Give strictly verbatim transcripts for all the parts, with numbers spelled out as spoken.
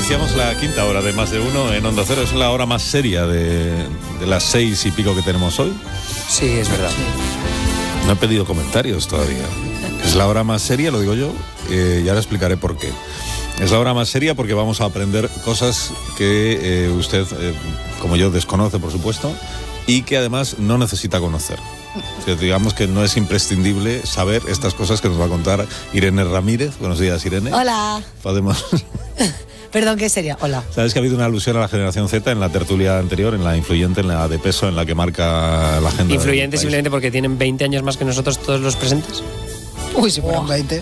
Iniciamos la quinta hora de Más de Uno en Onda Cero. Es la hora más seria de, de las seis y pico que tenemos hoy. Sí, es verdad. No he pedido comentarios todavía. Es la hora más seria, lo digo yo, eh, y ahora explicaré por qué. Es la hora más seria porque vamos a aprender cosas que eh, usted, eh, como yo, desconoce, por supuesto, y que además no necesita conocer. Que digamos que no es imprescindible saber estas cosas que nos va a contar Irene Ramírez. Buenos días, Irene. Hola. Podemos... Perdón, ¿qué sería? Hola. Sabes que ha habido una alusión a la generación Z en la tertulia anterior, en la influyente, en la de peso, en la que marca la agenda. Influyente simplemente porque tienen veinte años más que nosotros todos los presentes. Uy, si fueran veinte.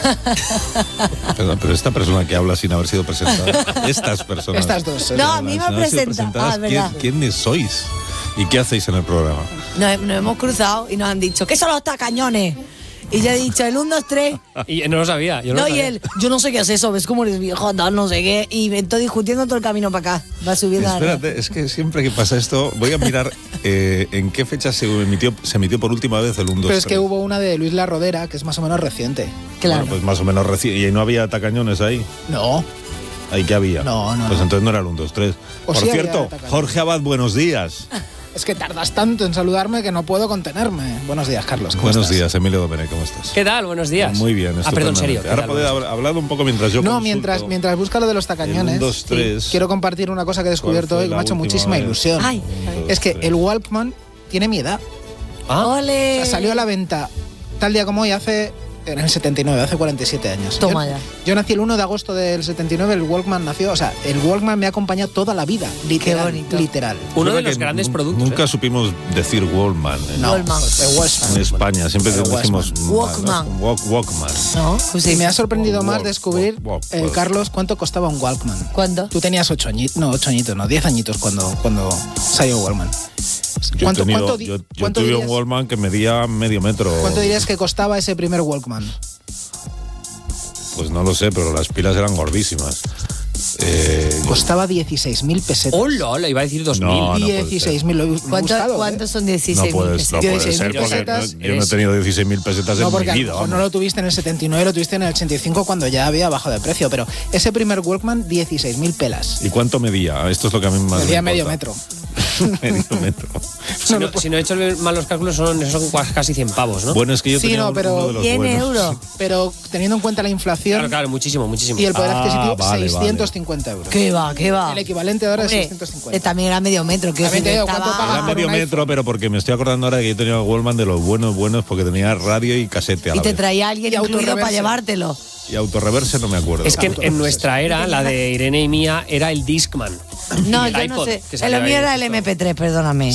Perdón, pero esta persona que habla sin haber sido presentada, estas personas. Estas dos. No, a mí me presenta. Ah, es verdad. ¿Quién, ¿Quiénes sois? ¿Y qué hacéis en el programa? Nos, nos hemos cruzado y nos han dicho, ¿qué son los tacañones? Y yo he dicho, el uno, dos, tres. Y no lo sabía. Yo no, No, lo y sabía. él, yo no sé qué es eso, ves cómo eres viejo, no, no sé qué. Y me estoy discutiendo todo el camino para acá. Va subiendo. Espérate, es que siempre que pasa esto, voy a mirar eh, en qué fecha se emitió, se emitió por última vez el uno, dos, Pero es que tres. hubo una de Luis La Rodera, que es más o menos reciente. Claro. Bueno, pues más o menos recién. ¿Y no había tacañones ahí? No. ¿Ahí qué había? No, no, Pues no. entonces no era el uno, dos, tres. O Por sí había cierto, tacañones. Jorge Abad, buenos días. Es que tardas tanto en saludarme que no puedo contenerme. Buenos días, Carlos. ¿Cómo Buenos estás? días, Emilio Domenech, ¿cómo estás? ¿Qué tal? Buenos días. Muy bien, Ah, perdón, en serio. estupendamente. Ahora ¿qué podéis tal? hablar hablad un poco mientras yo No, consulto. mientras, mientras busca lo de los tacañones, El uno, dos, tres. sí, quiero compartir una cosa que he descubierto ¿Cuál fue hoy que me la ha hecho última muchísima vez? ilusión. Ay, Es que el Walkman tiene mi edad. Ah, ¡Ole! O sea, salió a la venta tal día como hoy hace... En el setenta y nueve, hace cuarenta y siete años. Toma yo, ya. yo nací el uno de agosto del setenta y nueve, el Walkman nació, o sea, el Walkman me ha acompañado toda la vida, literal, bonito. literal. uno de Verdad los que grandes nu- productos. Nunca ¿eh? supimos decir Wallman en, No, Walkman. el Walkman. en España, siempre El decimos Walkman. Walk, Walkman. ¿No? Pues sí. Y me ha sorprendido más Walk, descubrir, walk, walk, eh, walk. Carlos, cuánto costaba un Walkman. ¿Cuándo? Tú tenías ocho añitos, no, ocho añitos, no, diez añitos cuando, cuando salió Walkman. Yo, he ¿Cuánto, tenido- cuánto di- yo, yo cuánto tuve dirías, un Wallman que medía medio metro. ¿Cuánto dirías que costaba ese primer Walkman? Pues no lo sé, pero las pilas eran gordísimas. Eh, Costaba dieciséis mil pesetas. Hola, hola, iba a decir dos mil. No, no puede dieciséis mil, lo he ¿Cuánto- buscado, ¿eh? ¿Cuántos son no dieciséis mil? puedes, no puede dieciséis ser mil porque pesetas no- yo no he eres- tenido dieciséis mil pesetas No, en porque mi a lo vida. mejor no vamos. lo tuviste en el setenta y nueve, lo tuviste en el ochenta y cinco cuando ya había bajado de precio, pero ese primer Walkman, dieciséis mil pelas. ¿Y cuánto medía? Esto es lo que a mí más Medía me medio importa. metro. Medio metro. Si no, si no he hecho mal los cálculos, son, son casi cien pavos, ¿no? Bueno, es que yo Sí, tenía no, un- pero uno de los cien buenos. euros. Pero teniendo en cuenta la inflación Claro, claro, muchísimo, muchísimo. y el poder Ah, adquisitivo, vale, seiscientos cincuenta euros. ¿Qué va, qué va? El equivalente ahora Hombre, es seiscientos cincuenta. eh, también era medio metro. Que También te digo, ¿cuánto estaba- pagas Era por medio un metro, pero porque me estoy acordando ahora que yo tenía un Wallman de los buenos, buenos, porque tenía radio y casete a Y la te vez. traía alguien Y incluido para autorreverse. llevártelo. Y autorreverse no me acuerdo. Es que en, en nuestra era, la de Irene y mía, era el Discman. No, Y el yo iPod, no sé. que Eh, salió Lo mío ahí era el justo. eme pe tres, perdóname.